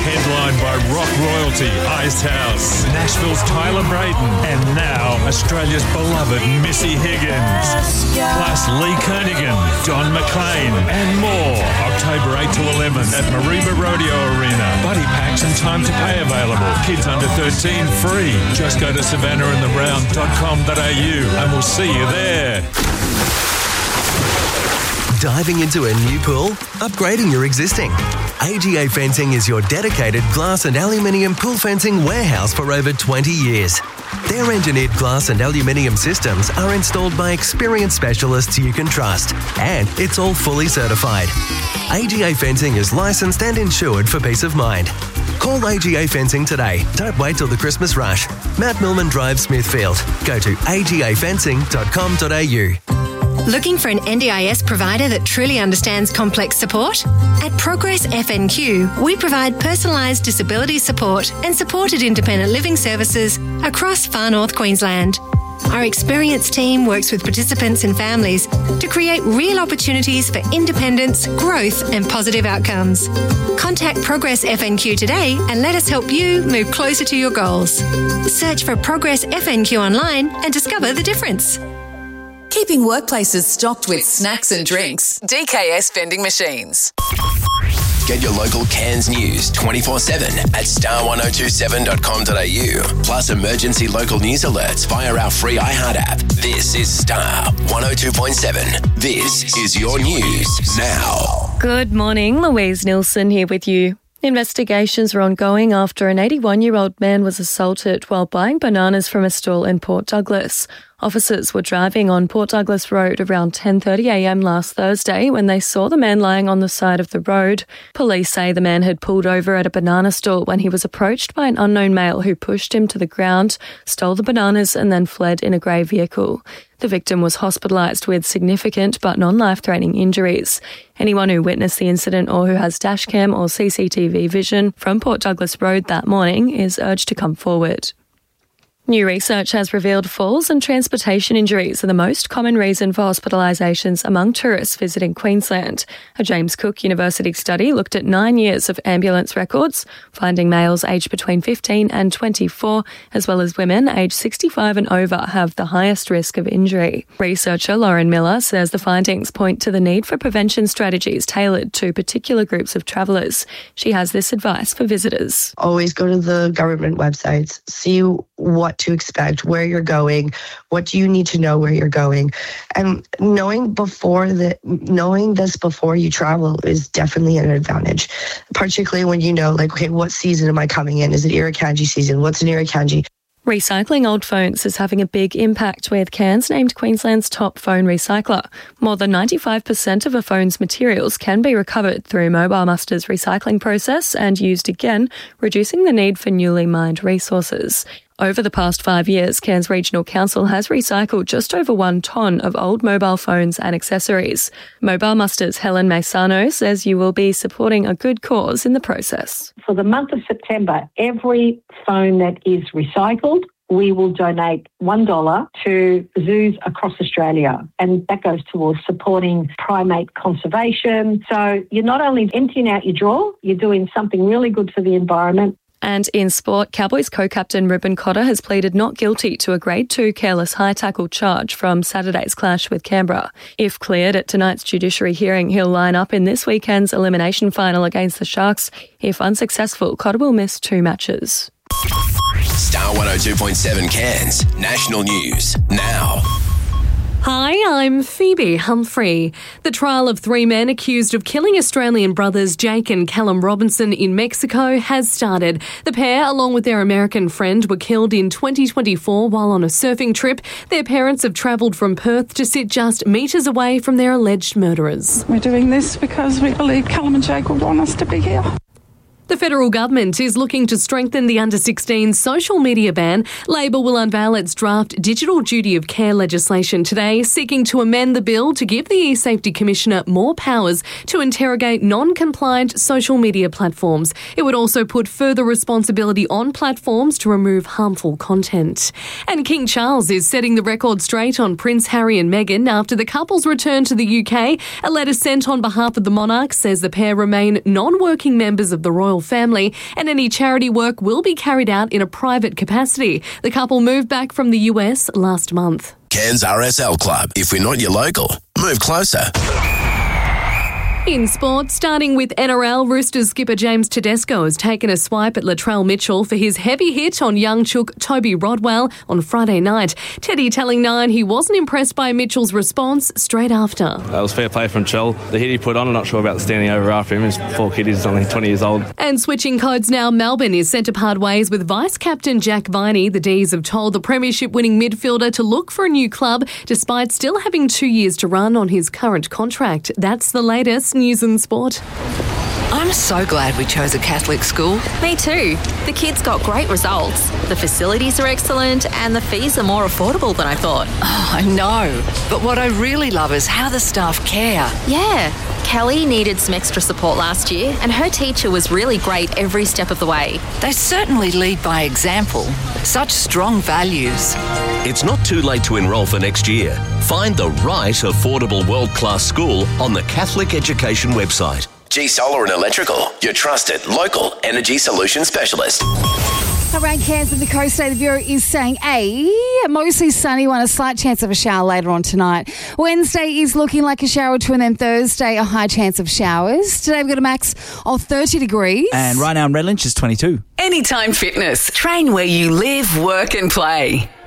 headlined by rock royalty Icehouse, Nashville's Tyler Brayton, and now Australia's beloved Missy Higgins. Plus Lee Kernaghan, Don McLean, and more. October 8 to 11 at Mareeba Rodeo Arena. Buddy packs and time to pay available. Kids under 13 free. Just go to savannahandtheround.com.au and we'll see you there. Diving into a new pool? Upgrading your existing? AGA Fencing is your dedicated glass and aluminium pool fencing warehouse for over 20 years. Their engineered glass and aluminium systems are installed by experienced specialists you can trust, and it's all fully certified. AGA Fencing is licensed and insured for peace of mind. Call AGA Fencing today. Don't wait till the Christmas rush. Matt Millman Drive, Smithfield. Go to agafencing.com.au. Looking for an NDIS provider that truly understands complex support? At Progress FNQ, we provide personalised disability support and supported independent living services across far north Queensland. Our experienced team works with participants and families to create real opportunities for independence, growth and positive outcomes. Contact Progress FNQ today and let us help you move closer to your goals. Search for Progress FNQ online and discover the difference. Keeping workplaces stocked with snacks and drinks. DKS Vending Machines. Get your local Cairns news 24/7 at star1027.com.au. Plus emergency local news alerts via our free iHeart app. This is Star 102.7. This is your news now. Good morning, Louise Nilsson here with you. Investigations are ongoing after an 81-year-old man was assaulted while buying bananas from a stall in Port Douglas. Officers were driving on Port Douglas Road around 10:30am last Thursday when they saw the man lying on the side of the road. Police say the man had pulled over at a banana stall when he was approached by an unknown male who pushed him to the ground, stole the bananas and then fled in a grey vehicle. The victim was hospitalised with significant but non-life-threatening injuries. Anyone who witnessed the incident or who has dashcam or CCTV vision from Port Douglas Road that morning is urged to come forward. New research has revealed falls and transportation injuries are the most common reason for hospitalisations among tourists visiting Queensland. A James Cook University study looked at 9 years of ambulance records, finding males aged between 15 and 24, as well as women aged 65 and over, have the highest risk of injury. Researcher Lauren Miller says the findings point to the need for prevention strategies tailored to particular groups of travellers. She has this advice for visitors. Always go to the government websites, see what to expect, where you're going, what do you need to know where you're going. And knowing this before you travel is definitely an advantage, particularly when you know, like, okay, what season am I coming in? Is it Irukandji season? What's an Irukandji? Recycling old phones is having a big impact, with Cairns named Queensland's top phone recycler. More than 95% of a phone's materials can be recovered through Mobile Muster's recycling process and used again, reducing the need for newly mined resources. Over the past 5 years, Cairns Regional Council has recycled just over 1 tonne of old mobile phones and accessories. Mobile Muster's Helen Maisano says you will be supporting a good cause in the process. For the month of September, every phone that is recycled, we will donate $1 to zoos across Australia, and that goes towards supporting primate conservation. So you're not only emptying out your drawer, you're doing something really good for the environment. And in sport, Cowboys co-captain Ruben Cotter has pleaded not guilty to a Grade 2 careless high tackle charge from Saturday's clash with Canberra. If cleared at tonight's judiciary hearing, he'll line up in this weekend's elimination final against the Sharks. If unsuccessful, Cotter will miss 2 matches. Star 102.7 Cairns, national news now. Hi, I'm Phoebe Humphrey. The trial of 3 men accused of killing Australian brothers Jake and Callum Robinson in Mexico has started. The pair, along with their American friend, were killed in 2024 while on a surfing trip. Their parents have travelled from Perth to sit just metres away from their alleged murderers. We're doing this because we believe Callum and Jake will want us to be here. The federal government is looking to strengthen the under-16 social media ban. Labor will unveil its draft digital duty of care legislation today, seeking to amend the bill to give the e-Safety Commissioner more powers to interrogate non-compliant social media platforms. It would also put further responsibility on platforms to remove harmful content. And King Charles is setting the record straight on Prince Harry and Meghan after the couple's return to the UK. A letter sent on behalf of the monarch says the pair remain non-working members of the royal royal family, and any charity work will be carried out in a private capacity. The couple moved back from the US last month. Cairns RSL Club. If we're not your local, move closer. In sport, starting with NRL, Roosters skipper James Tedesco has taken a swipe at Latrell Mitchell for his heavy hit on young chook Toby Rodwell on Friday night. Teddy telling Nine he wasn't impressed by Mitchell's response straight after. That was fair play from Chell. The hit he put on, I'm not sure about the standing over after him. His poor kid is only 20 years old. And switching codes now, Melbourne is set to part ways with Vice-Captain Jack Viney. The D's have told the premiership-winning midfielder to look for a new club despite still having 2 years to run on his current contract. That's the latest news and sport. I'm so glad we chose a Catholic school. Me too. The kids got great results. The facilities are excellent and the fees are more affordable than I thought. Oh, I know. But what I really love is how the staff care. Yeah. Kelly needed some extra support last year and her teacher was really great every step of the way. They certainly lead by example. Such strong values. It's not too late to enrol for next year. Find the right affordable world-class school on the Catholic Education website. G Solar and Electrical, your trusted local energy solution specialist. Around Cairns and the coast today, the Bureau is saying mostly sunny one, a slight chance of a shower later on tonight. Wednesday is looking like a shower or two, and then Thursday a high chance of showers. Today we've got a max of 30 degrees. And right now in Redlanch is 22. Anytime Fitness. Train where you live, work and play.